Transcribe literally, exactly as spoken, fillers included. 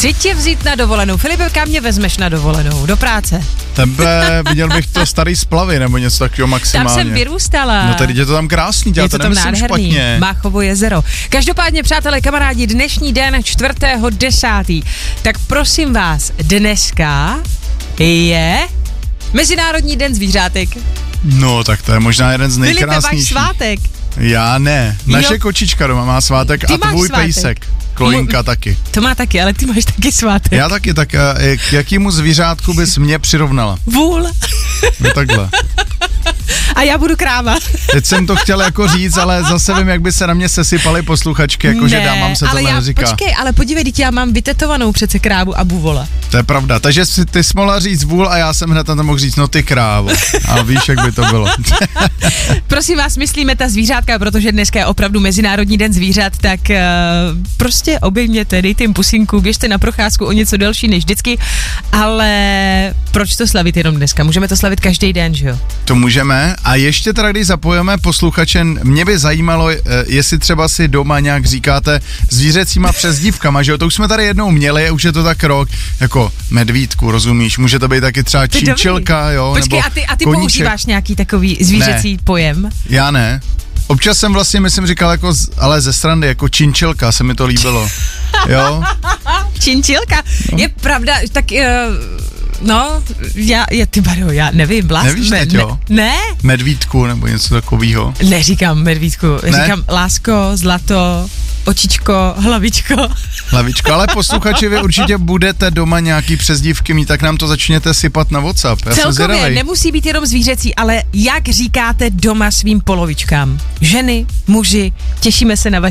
Chci tě vzít na dovolenou. Filipe, kam mě vezmeš na dovolenou? Do práce? Tebe, viděl bych to Starý Splavy, nebo něco takového maximálně. Tam jsem vyrůstala. No tady je to tam krásný, dělá, je to, to tam nemyslím nádherný. špatně. Máchovo jezero. Každopádně, přátelé, kamarádi, dnešní den čtvrtého desátého Tak prosím vás, dneska je Mezinárodní den zvířátek. No, tak to je možná jeden z nejkrásnějších. Filipe, máš svátek? Já ne. Naše Jo. kočička doma má svátek Ty a tvůj svátek. pejsek. Kloinka Mo- taky. To má taky, ale ty máš taky svátek. Já taky, tak a k jakýmu zvířátku bys mě přirovnala? Vůl. No takhle. A já budu kráva. Teď jsem to chtěl jako říct, ale zase vím, jak by se na mě sesypaly posluchačky, jakože dámám se ale tohle já, neříká. Počkej, ale podívej, teď já mám vytetovanou přece krávu a buvola. To je pravda, takže jsi, ty jsi mohla říct vůl a já jsem hned na to mohl říct, no ty krávo. A víš, jak by to bylo. Prosím vás, myslíme ta zvířátka, protože dneska je opravdu Mezinárodní den zvířat, tak uh, prostě obejměte, dejte jim pusinku, běžte na procházku o něco delší než vždycky, ale proč to slavit jenom dneska? Můžeme to slavit každý den, že jo? To můžeme a ještě teda, když zapojeme posluchače, mě by zajímalo, jestli třeba si doma nějak říkáte zvířecíma přezdívkama, že jo? To už jsme tady jednou měli, už je to tak rok, jako medvídku, rozumíš? Může to být taky třeba činčilka, jo? Počkej, nebo a ty, a ty koníček. používáš nějaký takový zvířecí ne. pojem? Já ne. Občas jsem vlastně, myslím, říkal jako, z, ale ze srandy, jako činčilka, se mi to líbilo. Jo? Činčilka? No. Je pravda, tak... Uh, No, já, já ty baro, já nevím, láska. Nevíš teď, jo? Ne? Medvídku nebo něco takového. Neříkám medvídku, ne? Říkám lásko, zlato, očičko, hlavičko. Hlavičko, ale posluchači, vy určitě budete doma nějaký přezdívky mít, tak nám to začněte sypat na WhatsApp. Já Celkově nemusí být jenom zvířecí, ale jak říkáte doma svým polovičkám? Ženy, muži, těšíme se na vaše